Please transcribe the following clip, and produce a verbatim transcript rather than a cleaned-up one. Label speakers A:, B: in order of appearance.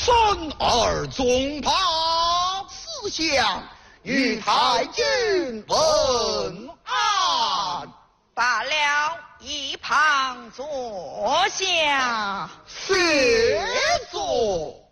A: 孙儿总把此相与太君问安。
B: 罢了，一旁坐下。
A: 谢座。